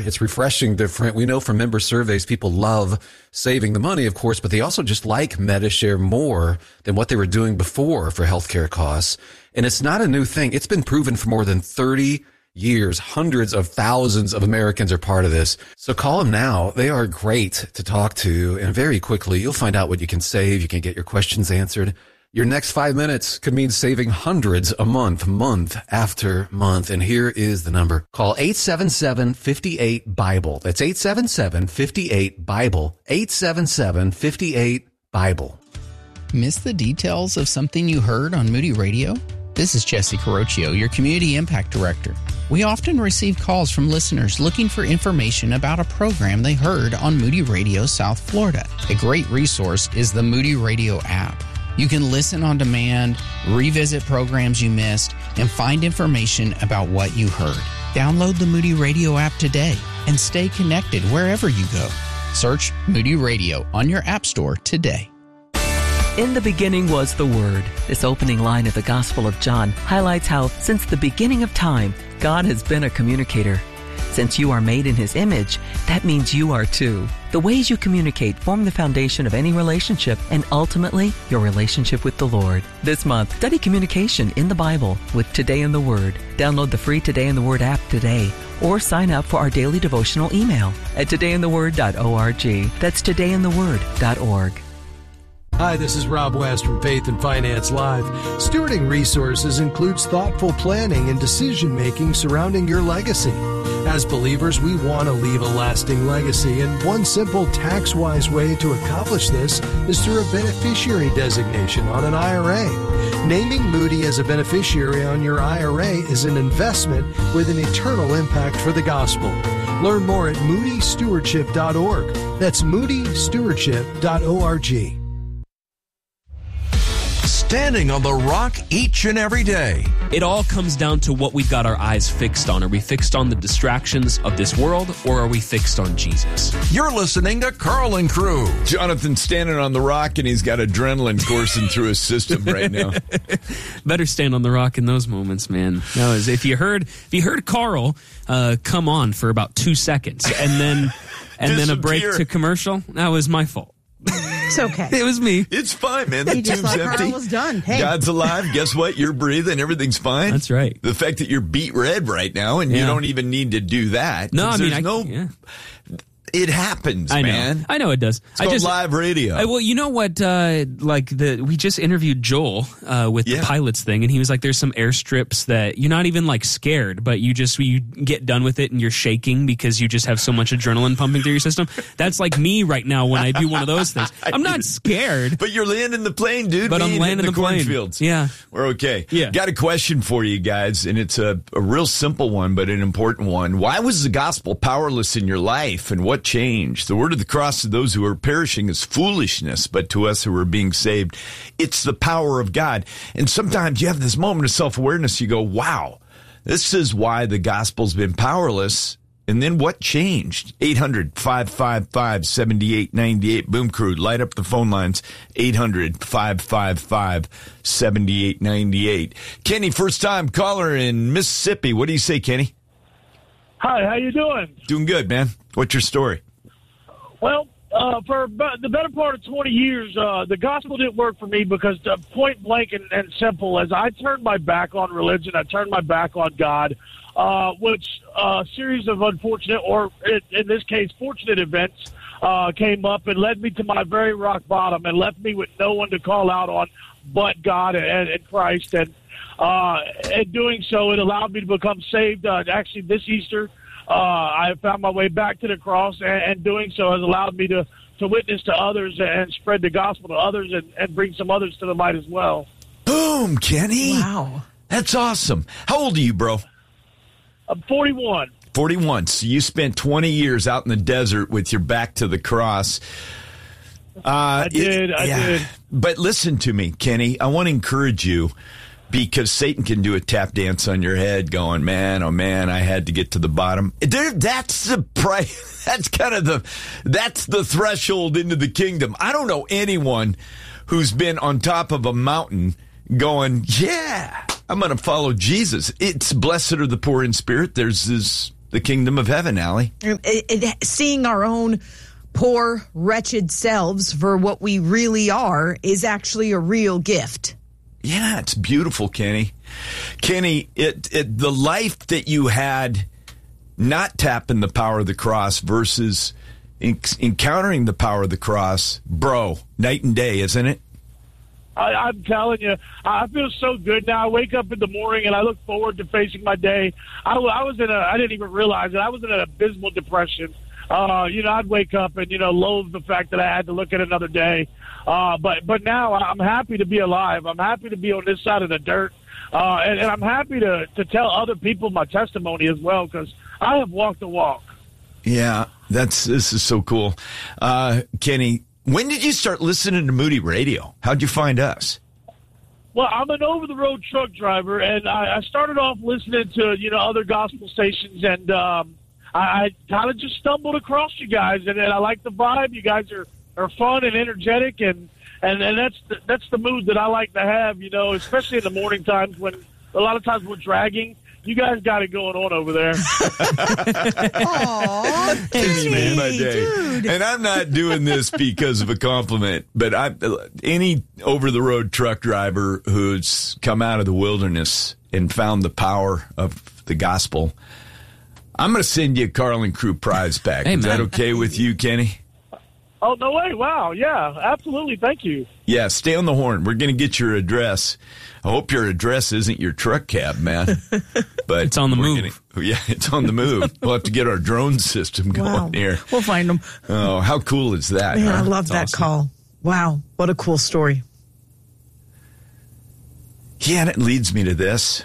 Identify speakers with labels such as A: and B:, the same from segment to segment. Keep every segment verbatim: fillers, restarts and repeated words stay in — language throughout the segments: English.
A: It's refreshing, different. We know from member surveys, people love saving the money, of course, but they also just like Medi-Share more than what they were doing before for healthcare costs. And it's not a new thing. It's been proven for more than thirty years. Hundreds of thousands of Americans are part of this. So call them now. They are great to talk to. And very quickly, you'll find out what you can save. You can get your questions answered. Your next five minutes could mean saving hundreds a month, month after month. And here is the number. Call eight seven seven, five eight, BIBLE. That's eight seven seven, five eight, BIBLE. eight seven seven, five eight, BIBLE.
B: Miss the details of something you heard on Moody Radio? This is Jesse Carocchio, your Community Impact Director. We often receive calls from listeners looking for information about a program they heard on Moody Radio South Florida. A great resource is the Moody Radio app. You can listen on demand, revisit programs you missed, and find information about what you heard. Download the Moody Radio app today and stay connected wherever you go. Search Moody Radio on your app store today.
C: In the beginning was the Word. This opening line of the Gospel of John highlights how, since the beginning of time, God has been a communicator. Since you are made in His image, that means you are too. The ways you communicate form the foundation of any relationship and ultimately your relationship with the Lord. This month, study communication in the Bible with Today in the Word. Download the free Today in the Word app today or sign up for our daily devotional email at today in the word dot org. That's today in the word dot org.
D: Hi, this is Rob West from Faith and Finance Live. Stewarding resources includes thoughtful planning and decision-making surrounding your legacy. As believers, we want to leave a lasting legacy, and one simple tax-wise way to accomplish this is through a beneficiary designation on an I R A. Naming Moody as a beneficiary on your I R A is an investment with an eternal impact for the gospel. Learn more at moody stewardship dot org. That's moody stewardship dot org.
E: Standing on the rock each and every day.
F: It all comes down to what we've got our eyes fixed on. Are we fixed on the distractions of this world, or are we fixed on Jesus?
E: You're listening to Carl and Crew.
G: Jonathan's standing on the rock, and he's got adrenaline coursing through his system right now.
F: Better stand on the rock in those moments, man. No, if you heard, if you heard Carl uh, come on for about two seconds, and then and then a break to commercial, that was my fault.
H: It's okay.
F: It was me.
G: It's fine, man. The
H: you just
G: tube's
H: thought
G: empty.
H: Carl was done. Hey.
G: God's alive. Guess what? You're breathing. Everything's fine.
F: That's right.
G: The fact that you're beat red right now, and
F: yeah.
G: you don't even need to do that.
F: No, I mean, I,
G: no,
F: yeah.
G: It happens,
F: I know.
G: man.
F: I know it does.
G: It's
F: I
G: called
F: just,
G: live radio.
F: I, well, you know what? Uh, like the we just interviewed Joel uh, with
G: yeah.
F: the pilots thing, and he was like, "There's some airstrips that you're not even like scared, but you just you get done with it and you're shaking because you just have so much adrenaline pumping through your system." That's like me right now when I do one of those things. I'm not scared,
G: but you're landing the plane, dude.
F: But I'm landing
G: the,
F: the plane.
G: Cornfields.
F: Yeah,
G: we're okay.
F: Yeah,
G: got a question for you guys, and it's a, a real simple one, but an important one. Why was the gospel powerless in your life, and what changed? The word of the cross to those who are perishing is foolishness, but to us who are being saved, it's the power of God. And sometimes you have this moment of self-awareness. You go, wow, this is why the gospel's been powerless. And then what changed? eight hundred, five five five, seven eight nine eight. Boom Crew, light up the phone lines. eight hundred, five five five, seven eight nine eight. Kenny, first time caller in Mississippi. What do you say, Kenny?
I: Hi, how you doing?
G: Doing good, man. What's your story?
I: Well, uh, for the better part of twenty years, uh, the gospel didn't work for me because, uh, point blank and, and simple, as I turned my back on religion, I turned my back on God, uh, which a uh, series of unfortunate, or in, in this case, fortunate events uh, came up and led me to my very rock bottom and left me with no one to call out on but God and, and Christ. And uh, in doing so, it allowed me to become saved. Uh, actually, this Easter, Uh, I found my way back to the cross, and, and doing so has allowed me to, to witness to others and spread the gospel to others and, and bring some others to the light as well.
G: Boom, Kenny.
H: Wow.
G: That's awesome. How old are you, bro?
I: I'm forty-one.
G: forty-one. So you spent twenty years out in the desert with your back to the cross. Uh,
I: I did.
G: It,
I: I
G: yeah.
I: did.
G: But listen to me, Kenny. I want to encourage you, because Satan can do a tap dance on your head going, man, oh man, I had to get to the bottom. There, that's the price. That's kind of the, that's the threshold into the kingdom. I don't know anyone who's been on top of a mountain going, yeah, I'm going to follow Jesus. It's blessed are the poor in spirit. There's this the kingdom of heaven, Allie.
H: It, it, seeing our own poor, wretched selves for what we really are is actually a real gift.
G: Yeah, it's beautiful, Kenny. Kenny, it, it the life that you had not tapping the power of the cross versus in, encountering the power of the cross, bro, night and day, isn't it?
I: I, I'm telling you, I feel so good now. I wake up in the morning and I look forward to facing my day. I, I was in a, I didn't even realize it. I was in an abysmal depression. Uh, you know, I'd wake up and, you know, loathe the fact that I had to look at another day. Uh, but, but now I'm happy to be alive. I'm happy to be on this side of the dirt. Uh, and, and I'm happy to, to tell other people my testimony as well, because I have walked the walk.
G: Yeah, that's, this is so cool. Uh, Kenny, when did you start listening to Moody Radio? How'd you find us?
I: Well, I'm an over-the-road truck driver, and I, I started off listening to, you know, other gospel stations, and um, I, I kind of just stumbled across you guys, and, and I like the vibe. You guys are, are fun and energetic, and, and, and that's the, that's the mood that I like to have, you know, especially in the morning times when a lot of times we're dragging. You guys got it going on over there.
H: Aw,
G: Kenny made my day.
H: dude.
G: And I'm not doing this because of a compliment, but I, any over-the-road truck driver who's come out of the wilderness and found the power of the gospel, I'm going to send you a Carlin Crew prize pack.
F: Hey,
G: Is that
F: man.
G: okay with you, Kenny?
I: Oh, no way. Wow. Yeah, absolutely. Thank you.
G: Yeah, stay on the horn. We're going to get your address. I hope your address isn't your truck cab, man. But
F: It's on the
G: we're
F: move.
G: Gonna, yeah, it's on the move. We'll have to get our drone system going
H: Wow.
G: here.
H: We'll find them.
G: Oh, how cool is that?
H: Man,
G: huh?
H: I love that
F: awesome.
H: call. Wow, what a cool story.
G: Yeah, and it leads me to this.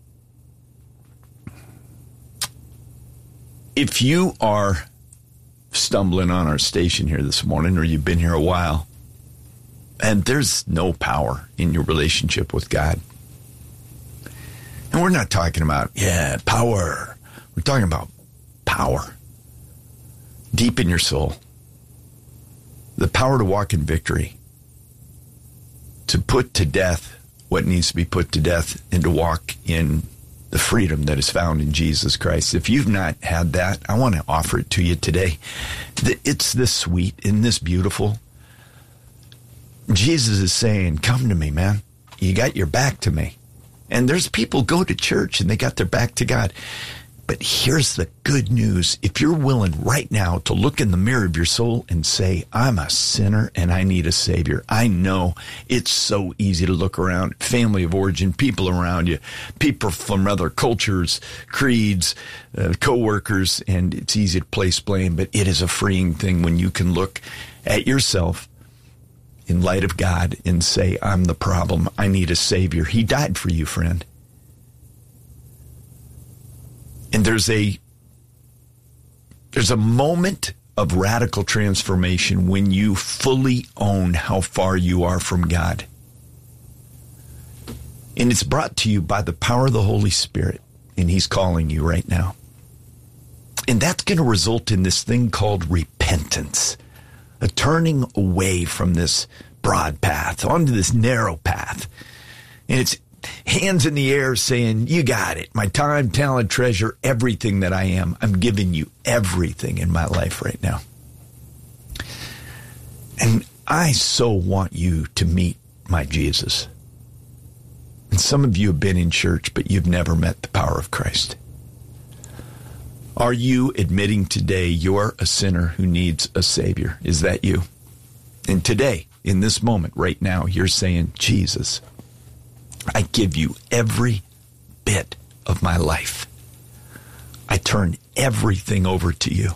G: If you are stumbling on our station here this morning, or you've been here a while, and there's no power in your relationship with God, and we're not talking about, yeah, power. We're talking about power deep in your soul. The power to walk in victory, to put to death what needs to be put to death, and to walk in the freedom that is found in Jesus Christ. If you've not had that, I want to offer it to you today. It's this sweet and this beautiful. Jesus is saying, come to me, man. You got your back to me. And there's people go to church and they got their back to God. But here's the good news. If you're willing right now to look in the mirror of your soul and say, I'm a sinner and I need a Savior. I know it's so easy to look around, family of origin, people around you, people from other cultures, creeds, uh, co-workers, and it's easy to place blame, but it is a freeing thing when you can look at yourself in light of God and say, I'm the problem. I need a Savior. He died for you, friend. And there's a there's a moment of radical transformation when you fully own how far you are from God. And it's brought to you by the power of the Holy Spirit. And He's calling you right now. And that's going to result in this thing called repentance. A turning away from this broad path onto this narrow path. And it's hands in the air saying, you got it. My time, talent, treasure, everything that I am. I'm giving you everything in my life right now. And I so want you to meet my Jesus. And some of you have been in church, but you've never met the power of Christ. Are you admitting today you're a sinner who needs a Savior? Is that you? And today, in this moment, right now, you're saying, Jesus, I give you every bit of my life. I turn everything over to you.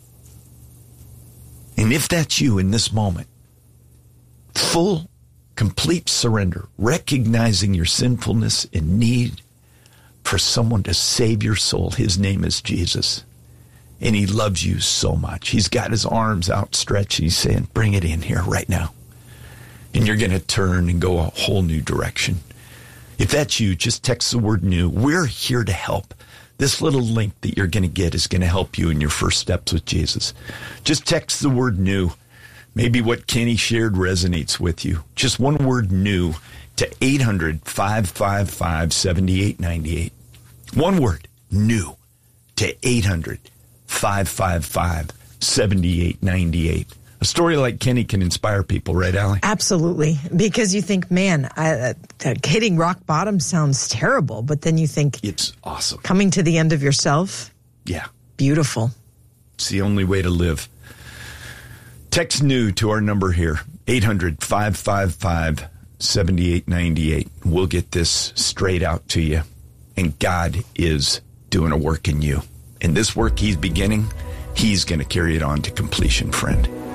G: And if that's you in this moment, full, complete surrender, recognizing your sinfulness and need for someone to save your soul. His name is Jesus. And He loves you so much. He's got His arms outstretched. He's saying, bring it in here right now. And you're going to turn and go a whole new direction. If that's you, just text the word new. We're here to help. This little link that you're going to get is going to help you in your first steps with Jesus. Just text the word new. Maybe what Kenny shared resonates with you. Just one word new to eight hundred, five five five, seven eight nine eight. One word, new, to eight hundred, five five five, seven eight nine eight. A story like Kenny can inspire people, right, Allie?
H: Absolutely. Because you think, man, I, uh, hitting rock bottom sounds terrible. But then you think,
G: it's awesome.
H: Coming to the end of yourself?
G: Yeah.
H: Beautiful.
G: It's the only way to live. Text new to our number here, eight hundred, five five five, seven eight nine eight. We'll get this straight out to you. And God is doing a work in you. And this work he's beginning, he's going to carry it on to completion, friend.